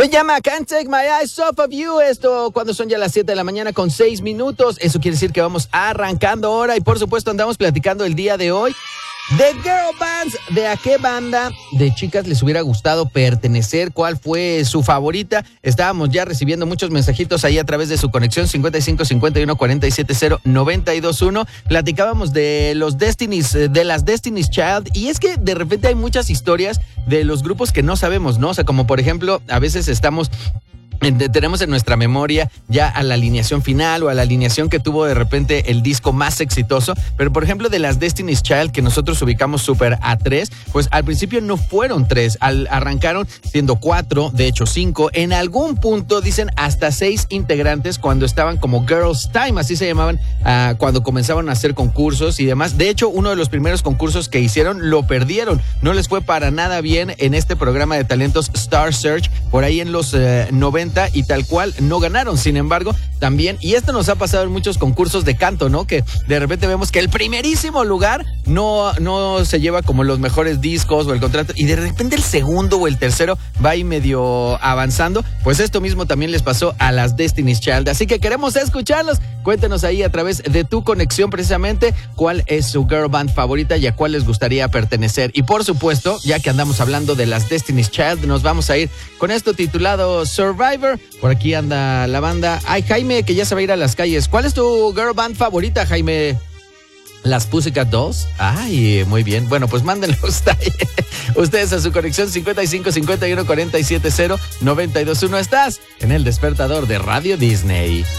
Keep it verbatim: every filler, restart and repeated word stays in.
Se llama Can't Take My Eyes Off of You. Esto cuando son ya las siete de la mañana con seis minutos. Eso quiere decir que vamos arrancando ahora. Y por supuesto andamos platicando el día de hoy de girl bands, de a qué banda de chicas les hubiera gustado pertenecer, cuál fue su favorita. Estábamos ya recibiendo muchos mensajitos ahí a través de su conexión cincuenta y cinco cincuenta y uno cuarenta y siete cero noventa y dos uno. Platicábamos de los Destiny's, de las Destiny's Child, y es que de repente hay muchas historias de los grupos que no sabemos, ¿no? O sea, como por ejemplo, a veces estamos... tenemos en nuestra memoria ya a la alineación final o a la alineación que tuvo de repente el disco más exitoso, pero por ejemplo de las Destiny's Child que nosotros ubicamos súper a tres, pues al principio no fueron tres, al, arrancaron siendo cuatro, de hecho cinco, en algún punto dicen hasta seis integrantes cuando estaban como Girls Time, así se llamaban uh, cuando comenzaban a hacer concursos y demás. De hecho, uno de los primeros concursos que hicieron lo perdieron, no les fue para nada bien en este programa de talentos Star Search, por ahí en los uh, noventa, y tal cual no ganaron. Sin embargo, también, y esto nos ha pasado en muchos concursos de canto, ¿no? Que de repente vemos que el primerísimo lugar no, no se lleva como los mejores discos o el contrato, y de repente el segundo o el tercero va ahí medio avanzando. Pues esto mismo también les pasó a las Destiny's Child, así que queremos escucharlos. Cuéntenos ahí a través de tu conexión precisamente cuál es su girl band favorita y a cuál les gustaría pertenecer. Y por supuesto, ya que andamos hablando de las Destiny's Child, nos vamos a ir con esto titulado Survivor. Por aquí anda la banda. Ay, Jaime, que ya se va a ir a las calles. ¿Cuál es tu girl band favorita, Jaime? ¿Las Pussycat Dolls? Ay, muy bien. Bueno, pues mándenlo ustedes a su conexión cincuenta y cinco cincuenta y uno cuarenta y siete cero noventa y dos uno. Estás en el despertador de Radio Disney.